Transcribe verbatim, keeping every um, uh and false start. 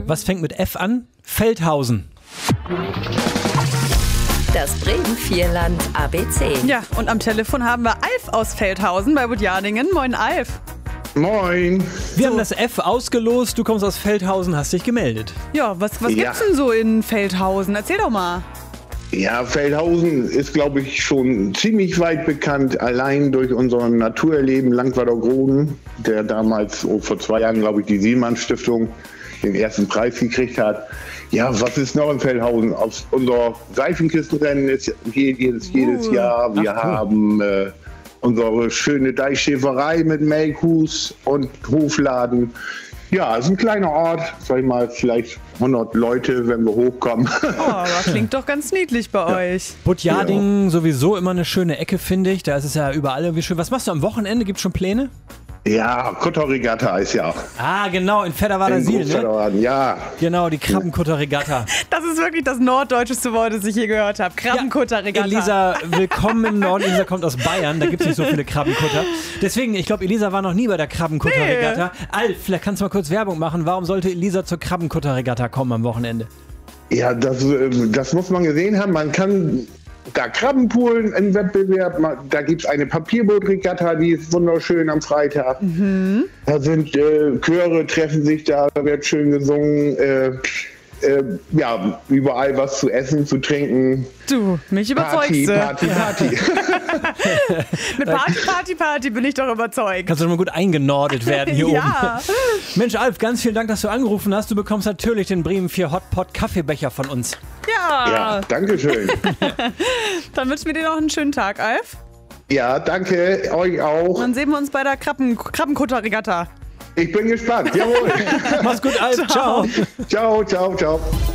Was fängt mit F an? Feldhausen. Das Bremen-Vierland A B C. Ja, und am Telefon haben wir Alf aus Feldhausen bei Budjaningen. Moin, Alf. Moin. Wir haben das F ausgelost, du kommst aus Feldhausen, hast dich gemeldet. Ja, was, was Ja. gibt's denn so in Feldhausen? Erzähl doch mal. Ja, Feldhausen ist, glaube ich, schon ziemlich weit bekannt, allein durch unser Naturerleben Langwader-Groden, der damals oh, vor zwei Jahren, glaube ich, die Siemens-Stiftung den ersten Preis gekriegt hat. Ja, was ist noch in Feldhausen? Aus unser Seifenkistenrennen ist jedes, jedes Jahr. Wir Ach, cool. haben äh, unsere schöne Deichschäferei mit Melkhus und Hofladen. Ja, es ist ein kleiner Ort, sag ich mal, vielleicht hundert Leute, wenn wir hochkommen. Oh, aber klingt doch ganz niedlich bei euch. Budjadingen sowieso immer eine schöne Ecke, finde ich. Da ist es ja überall irgendwie schön. Was machst du am Wochenende? Gibt es schon Pläne? Ja, Kutterregatta ist ja. Ah, genau, in Fedderwader in Siel, ne? Großfedderwaden, ja. Genau, die Krabbenkutterregatta. Das ist wirklich das norddeutscheste Wort, das ich je gehört habe. Krabbenkutterregatta. Elisa, willkommen im Norden. Elisa kommt aus Bayern, da gibt es nicht so viele Krabbenkutter. Deswegen, ich glaube, Elisa war noch nie bei der Krabbenkutterregatta. Alf, vielleicht kannst du mal kurz Werbung machen. Warum sollte Elisa zur Krabbenkutterregatta kommen am Wochenende? Ja, das, äh, das muss man gesehen haben. Man kann da Krabben poolen im Wettbewerb. Man- Da gibt es eine Papierbootregatta, die ist wunderschön am Freitag. Da sind äh, Chöre, treffen sich da, da wird schön gesungen. Äh, äh, ja, überall was zu essen, zu trinken. Du, mich überzeugst Party, du. Party, Party. Mit Party, Party, Party bin ich doch überzeugt. Kannst du mal gut eingenordet werden hier Ja. oben. Mensch, Alf, ganz vielen Dank, dass du angerufen hast. Du bekommst natürlich den Bremen vier Hotpot Kaffeebecher von uns. Ja. Ja, danke schön. Dann wünschen wir dir noch einen schönen Tag, Alf. Ja, danke, euch auch. Dann sehen wir uns bei der Krabben Krabbenkutterregatta. Ich bin gespannt. Jawohl. Mach's gut, Alf. Ciao. Ciao, ciao, ciao.